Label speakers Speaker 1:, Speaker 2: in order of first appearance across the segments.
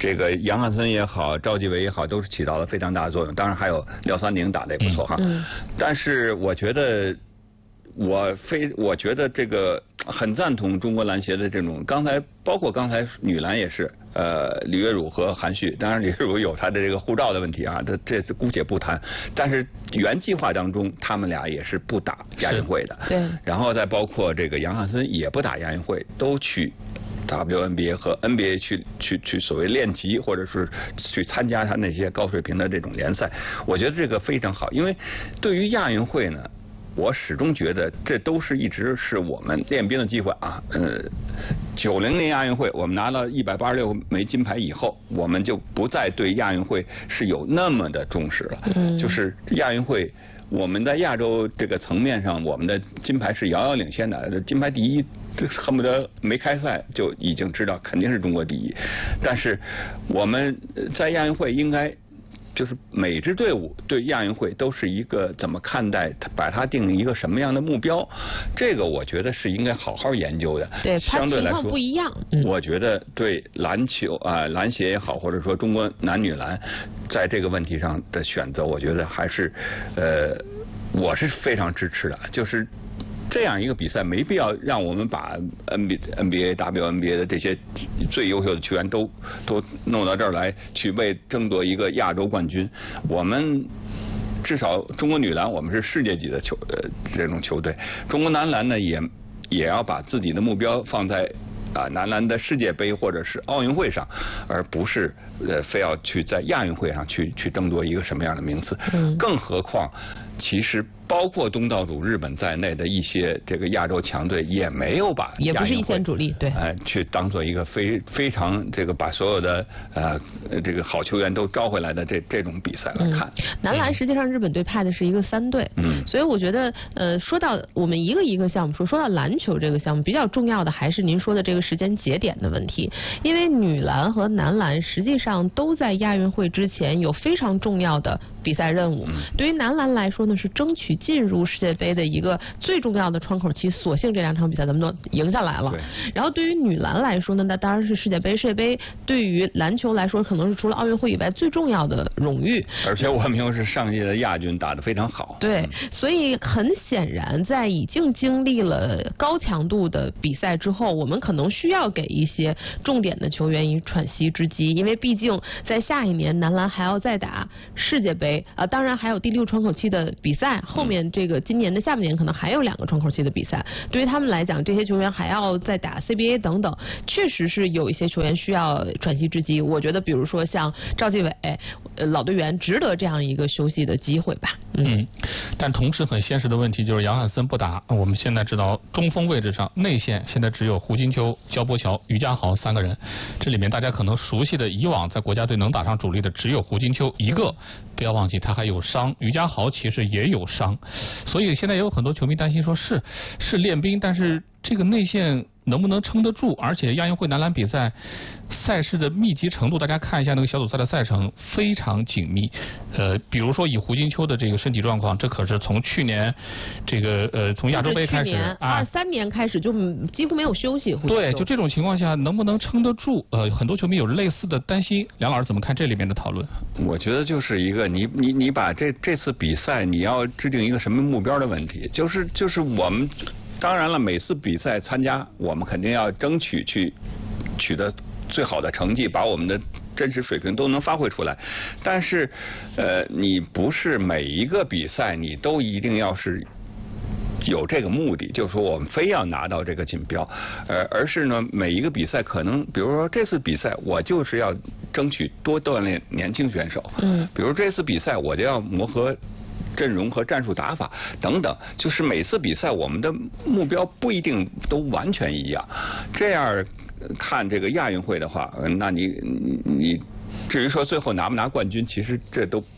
Speaker 1: 这个杨汉森也好，赵继伟也好，都是起到了非常大的作用。当然还有廖三宁打得也不错哈。但是我觉得。我觉得这个很赞同中国篮协的这种，包括刚才女篮也是，李月儒和韩旭，当然李月儒有他的这个护照的问题啊，这次姑且不谈，但是原计划当中他们俩也是不打亚运会的，
Speaker 2: 对，
Speaker 1: 然后再包括这个杨汉森也不打亚运会，都去WNBA 和 NBA 去所谓练级，或者是去参加他那些高水平的这种联赛，我觉得这个非常好，因为对于亚运会呢。我始终觉得这都是一直是我们练兵的机会啊。90年亚运会我们拿了186枚金牌以后，我们就不再对亚运会是有那么的重视了。就是亚运会，我们在亚洲这个层面上，我们的金牌是遥遥领先的，金牌第一。恨不得没开赛就已经知道肯定是中国第一，但是我们在亚运会应该。就是每支队伍对亚运会都是一个怎么看待，把它定一个什么样的目标，这个我觉得是应该好好研究的。
Speaker 2: 对，
Speaker 1: 相对来说
Speaker 2: 情况不一样。
Speaker 1: 我觉得对篮球篮协也好，或者说中国男女篮，在这个问题上的选择，我觉得还是我是非常支持的，就是。这样一个比赛没必要让我们把 NBA、WNBA 的这些最优秀的球员都弄到这儿来，去为争夺一个亚洲冠军。我们至少中国女篮，我们是世界级的这种球队。中国男篮呢，也要把自己的目标放在男篮的世界杯或者是奥运会上，而不是非要去在亚运会上去争夺一个什么样的名次。更何况，其实。包括东道主日本在内的一些这个亚洲强队也没有把
Speaker 2: 也不是一线主力，对，
Speaker 1: 去当做一个非常这个把所有的这个好球员都招回来的这种比赛来看。
Speaker 2: 男篮实际上日本队派的是一个3队，所以我觉得说到我们一个项目说到篮球这个项目比较重要的还是您说的这个时间节点的问题，因为女篮和男篮实际上都在亚运会之前有非常重要的比赛任务。对于男篮来说呢，是争取进入世界杯的一个最重要的窗口期，索性这2场比赛咱们都赢下来了。然后对于女篮来说呢，那当然是世界杯。世界杯对于篮球来说，可能是除了奥运会以外最重要的荣誉。
Speaker 1: 而且我们又是上届的亚军，打得非常好。
Speaker 2: 对，所以很显然，在已经经历了高强度的比赛之后，我们可能需要给一些重点的球员以喘息之机，因为毕竟在下一年男篮还要再打世界杯当然还有第6窗口期的比赛，后面这个今年的下半年可能还有2个窗口期的比赛，对于他们来讲，这些球员还要再打 CBA 等等，确实是有一些球员需要喘息之机。我觉得比如说像赵继伟老队员值得这样一个休息的机会吧。
Speaker 3: 但同时很现实的问题就是杨汉森不打，我们现在知道中锋位置上内线现在只有胡金秋、焦波乔、于家豪3个人，这里面大家可能熟悉的以往在国家队能打上主力的只有胡金秋一个，不要忘记他还有伤，于家豪其实也有伤，所以现在也有很多球迷担心说是练兵，但是这个内线能不能撑得住？而且亚运会男篮比赛赛事的密集程度，大家看一下那个小组赛的赛程非常紧密。比如说以胡金秋的这个身体状况，这可是从去年这个从亚洲杯开始
Speaker 2: 23年开始就几乎没有休息。
Speaker 3: 对，就这种情况下能不能撑得住？很多球迷有类似的担心。梁老师怎么看这里面的讨论？
Speaker 1: 我觉得就是一个你把这次比赛你要制定一个什么目标的问题，就是我们。当然了，每次比赛参加，我们肯定要争取去取得最好的成绩，把我们的真实水平都能发挥出来。但是，你不是每一个比赛你都一定要是有这个目的，就是说我们非要拿到这个锦标，而是呢每一个比赛可能，比如说这次比赛我就是要争取多锻炼年轻选手，比如这次比赛我就要磨合。阵容和战术打法等等，就是每次比赛我们的目标不一定都完全一样。这样看这个亚运会的话，那你至于说最后拿不拿冠军，其实这都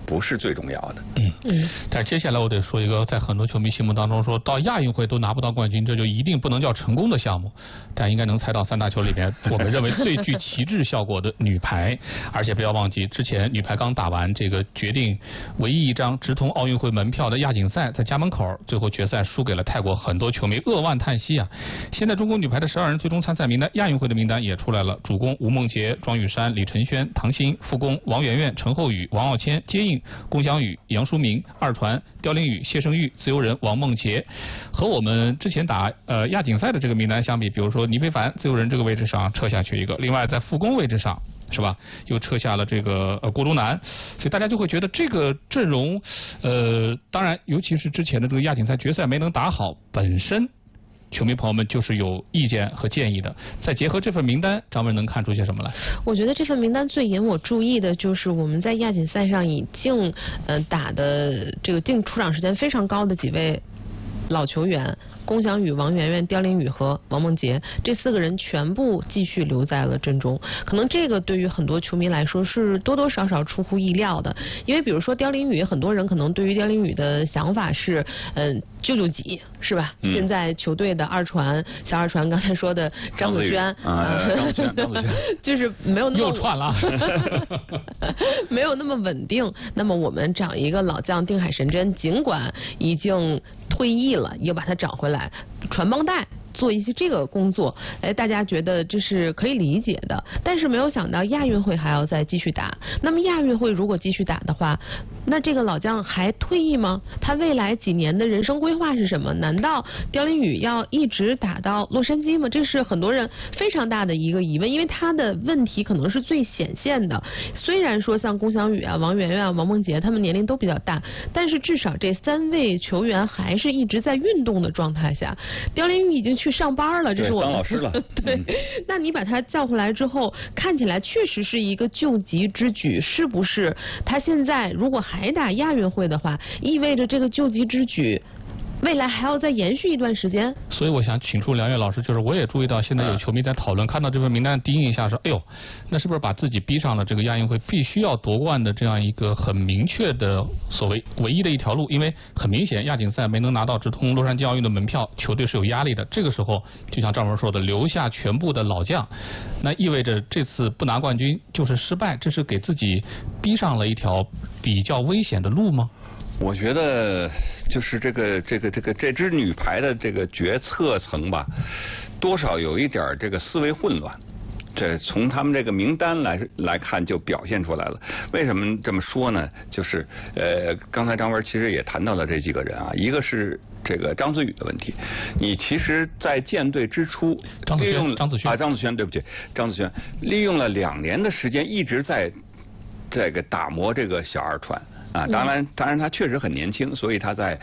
Speaker 1: 不是最重要的。
Speaker 3: 但是接下来我得说一个，在很多球迷心目当中，说到亚运会都拿不到冠军，这就一定不能叫成功的项目。但应该能猜到三大球里面，我们认为最具旗帜效果的女排。而且不要忘记，之前女排刚打完这个决定唯一一张直通奥运会门票的亚锦赛，在家门口最后决赛输给了泰国，很多球迷扼腕叹息啊。现在中国女排的12人最终参赛名单，亚运会的名单也出来了，主攻吴梦洁、庄雨珊、李晨轩、唐鑫，副攻王媛媛、陈厚宇、王傲谦，接应龚翔宇、杨淑明，二传刁琳宇、谢胜玉，自由人王梦洁。和我们之前打亚锦赛的这个名单相比，比如说倪非凡自由人这个位置上撤下去一个，另外在副攻位置上是吧，又撤下了这个郭忠南，所以大家就会觉得这个阵容当然尤其是之前的这个亚锦赛决赛没能打好，本身球迷朋友们就是有意见和建议的。再结合这份名单，张文能看出些什么来？
Speaker 2: 我觉得这份名单最引我注意的就是我们在亚锦赛上已经打的这个净出场时间非常高的几位老球员，龚翔宇、王媛媛、刁琳宇和王梦洁，这4个人全部继续留在了阵中。可能这个对于很多球迷来说是多多少少出乎意料的，因为比如说刁琳宇，很多人可能对于刁琳宇的想法是救救急是吧？现在球队的二传小二传刚才说的张子萱就是没有那么
Speaker 3: 又串了
Speaker 2: 没有那么稳定。那么我们找一个老将定海神针，尽管已经退役了，也把他找回来传帮带，做一些这个工作，大家觉得这是可以理解的。但是没有想到亚运会还要再继续打。那么亚运会如果继续打的话，那这个老将还退役吗？他未来几年的人生规划是什么？难道刁琳宇要一直打到洛杉矶吗？这是很多人非常大的一个疑问，因为他的问题可能是最显现的。虽然说像龚翔宇啊、王媛媛啊、王梦洁他们年龄都比较大，但是至少这3位球员还是一直在运动的状态下。刁琳宇已经去上班了，这是我们
Speaker 1: 当老师了。
Speaker 2: 对，那你把他叫回来之后，看起来确实是一个救急之举，是不是？他现在如果还打亚运会的话，意味着这个救急之举未来还要再延续一段时间。
Speaker 3: 所以我想请出梁越老师，就是我也注意到现在有球迷在讨论，看到这份名单第一印象说，哎呦，那是不是把自己逼上了这个亚运会必须要夺冠的这样一个很明确的所谓唯一的一条路？因为很明显亚锦赛没能拿到直通洛杉矶奥运的门票，球队是有压力的。这个时候就像赵文说的，留下全部的老将，那意味着这次不拿冠军就是失败，这是给自己逼上了一条比较危险的路吗？
Speaker 1: 我觉得就是这支女排的这个决策层吧，多少有一点这个思维混乱。这从他们这个名单来看就表现出来了。为什么这么说呢？就是刚才张文其实也谈到了这几个人啊，一个是这个张子宇的问题。你其实，在建队之初，张子萱，对不起，张子萱利用了2年的时间，一直在这个打磨这个小二传。啊，当然他确实很年轻，所以他在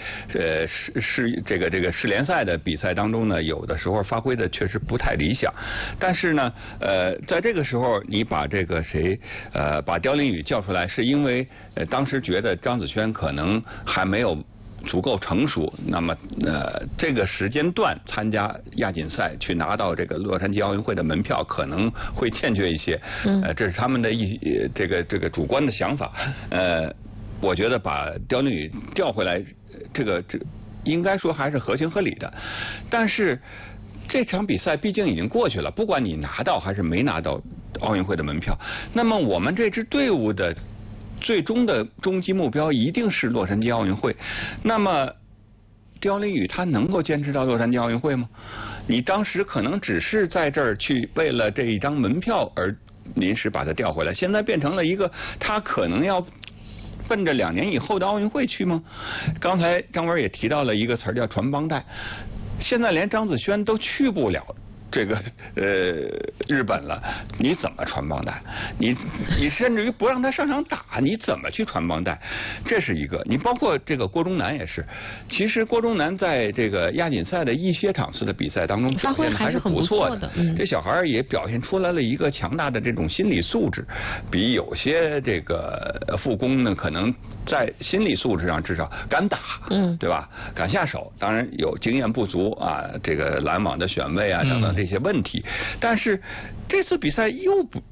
Speaker 1: 世联赛的比赛当中呢，有的时候发挥的确实不太理想。但是呢，在这个时候你把这个把刁琳宇叫出来，是因为当时觉得张子萱可能还没有足够成熟，那么这个时间段参加亚锦赛去拿到这个洛杉矶奥运会的门票可能会欠缺一些，这是他们的这个主观的想法，我觉得把刁琳宇调回来，这应该说还是合情合理的。但是这场比赛毕竟已经过去了，不管你拿到还是没拿到奥运会的门票，那么我们这支队伍的最终的终极目标一定是洛杉矶奥运会。那么刁琳宇他能够坚持到洛杉矶奥运会吗？你当时可能只是在这儿去为了这一张门票而临时把他调回来，现在变成了一个他可能要奔着2年以后的奥运会去吗？刚才张文也提到了一个词儿叫传帮带，现在连张子萱都去不了这个日本了，你怎么传帮带？你甚至于不让他上场打，你怎么去传帮带？这是一个。你包括这个郭忠南也是，其实郭忠南在这个亚锦赛的一些场次的比赛当中表现还是不错的。这小孩也表现出来了一个强大的这种心理素质，比有些这个副攻呢，可能在心理素质上至少敢打，对吧？敢下手，当然有经验不足啊，这个拦网的选位啊等等这些问题，但是这次比赛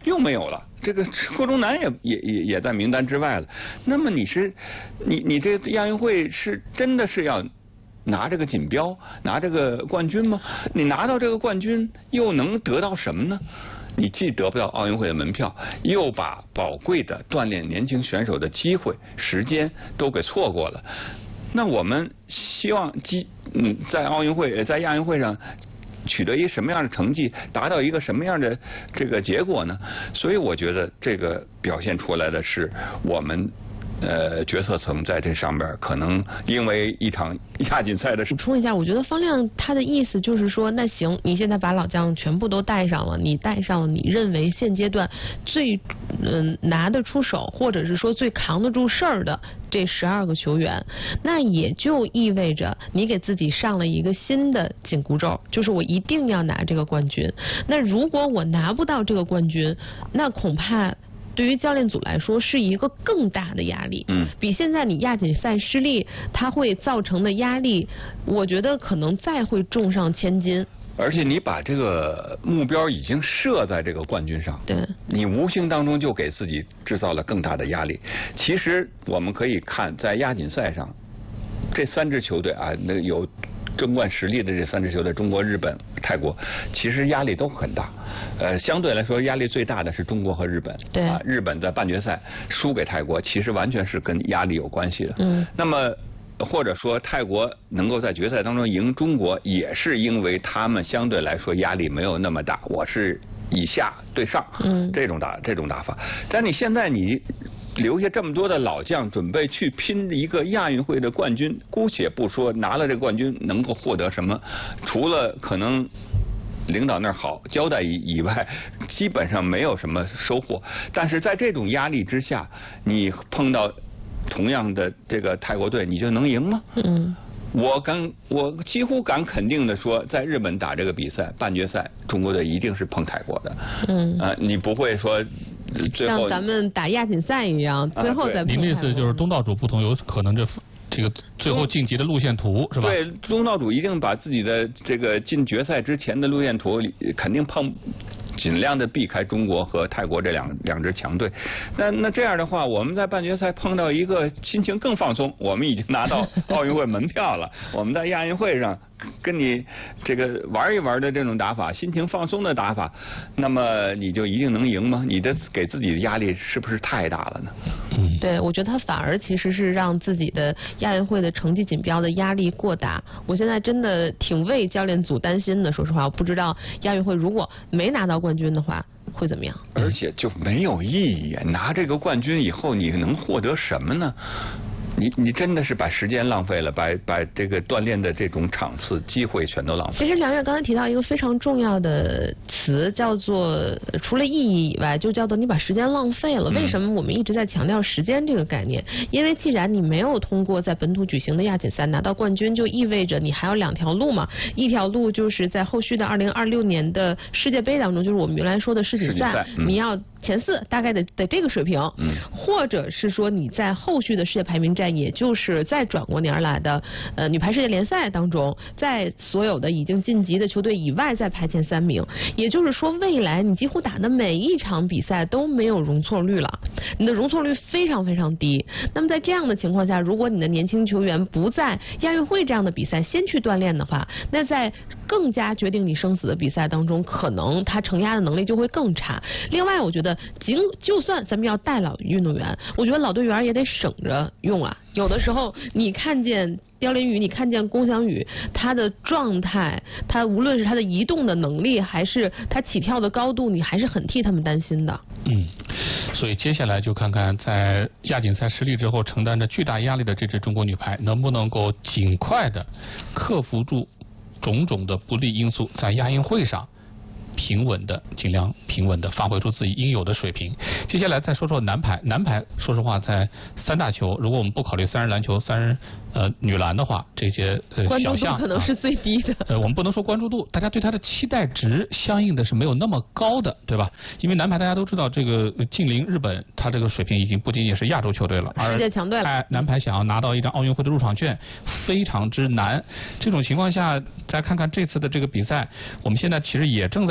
Speaker 1: 又没有了，这个郭钟南也在名单之外了。那么你这亚运会是真的是要拿这个锦标，拿这个冠军吗？你拿到这个冠军又能得到什么呢？你既得不到奥运会的门票，又把宝贵的锻炼年轻选手的机会、时间都给错过了。那我们希望在奥运会、在亚运会上取得一个什么样的成绩，达到一个什么样的这个结果呢？所以我觉得这个表现出来的是我们决策层在这上面可能因为一场亚锦赛的事。
Speaker 2: 补充一下，我觉得方亮他的意思就是说，那行，你现在把老将全部都带上了，你带上了你认为现阶段最拿得出手，或者是说最扛得住事儿的这12个球员，那也就意味着你给自己上了一个新的紧箍咒，就是我一定要拿这个冠军。那如果我拿不到这个冠军，那恐怕对于教练组来说是一个更大的压力，比现在你亚锦赛失利它会造成的压力，我觉得可能再会重上千斤。
Speaker 1: 而且你把这个目标已经设在这个冠军上，
Speaker 2: 对，
Speaker 1: 你无形当中就给自己制造了更大的压力。其实我们可以看在亚锦赛上，这3支球队啊，那有争冠实力的这3支球队，中国、日本、泰国，其实压力都很大。相对来说压力最大的是中国和日本。
Speaker 2: 对啊，
Speaker 1: 日本在半决赛输给泰国，其实完全是跟压力有关系的。那么或者说泰国能够在决赛当中赢中国，也是因为他们相对来说压力没有那么大，我是以下对上，这种打法。但你现在你留下这么多的老将，准备去拼一个亚运会的冠军，姑且不说拿了这个冠军能够获得什么，除了可能领导那儿好交代以外，基本上没有什么收获。但是在这种压力之下，你碰到同样的这个泰国队，你就能赢吗？我几乎敢肯定的说，在日本打这个比赛半决赛，中国队一定是碰泰国的。你不会说最后
Speaker 2: 像咱们打亚锦赛一样，最后再碰泰国。
Speaker 3: 您的意思就是东道主不同，有可能这个最后晋级的路线图是吧？
Speaker 1: 对，东道主一定把自己的这个进决赛之前的路线图肯定尽量的避开中国和泰国这两支强队。那这样的话，我们在半决赛碰到一个心情更放松，我们已经拿到奥运会门票了，我们在亚运会上跟你这个玩一玩的这种打法，心情放松的打法，那么你就一定能赢吗？你的给自己的压力是不是太大了呢？
Speaker 2: 对，我觉得他反而其实是让自己的亚运会的成绩锦标的压力过大。我现在真的挺为教练组担心的，说实话，我不知道亚运会如果没拿到冠军的话会怎么样。
Speaker 1: 而且就没有意义，拿这个冠军以后你能获得什么呢？你真的是把时间浪费了，把这个锻炼的这种场次机会全都浪费了。
Speaker 2: 其实梁月刚才提到一个非常重要的词，叫做除了意义以外，就叫做你把时间浪费了。为什么我们一直在强调时间这个概念？因为既然你没有通过在本土举行的亚锦赛拿到冠军，就意味着你还有2条路嘛。一条路就是在后续的2026年的世界杯当中，就是我们原来说的世锦赛，你要前4大概得这个水平，或者是说你在后续的世界排名战，也就是再转过年而来的女排世界联赛当中，在所有的已经晋级的球队以外再排前3名，也就是说未来你几乎打的每一场比赛都没有容错率了，你的容错率非常非常低。那么在这样的情况下，如果你的年轻球员不在亚运会这样的比赛先去锻炼的话，那在更加决定你生死的比赛当中，可能他承压的能力就会更差。另外我觉得就算咱们要带老运动员，我觉得老队员也得省着用啊。有的时候你看见刁琳宇，你看见龚翔宇，他的状态，他无论是他的移动的能力，还是他起跳的高度，你还是很替他们担心的。
Speaker 3: 所以接下来就看看在亚锦赛失利之后承担着巨大压力的这支中国女排能不能够尽快的克服住种种的不利因素，在亚运会上尽量平稳的发挥出自己应有的水平。接下来再说说男排，说实话在3大球，如果我们不考虑3人篮球、3人女篮的话，这些
Speaker 2: 关注度可能是最低的。
Speaker 3: 我们不能说关注度，大家对他的期待值相应的是没有那么高的，对吧？因为男排大家都知道，这个近邻日本，他这个水平已经不仅仅是亚洲球队了，
Speaker 2: 世界强队了。
Speaker 3: 男排想要拿到一张奥运会的入场券非常之难。这种情况下，再看看这次的这个比赛，我们现在其实也正在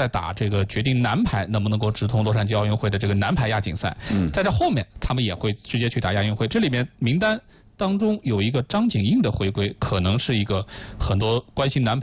Speaker 3: 打这个决定男排能不能够直通洛杉矶奥运会的这个男排亚锦赛。在这后面他们也会直接去打亚运会。这里面名单当中有一个张景硬的回归，可能是一个很多关心男排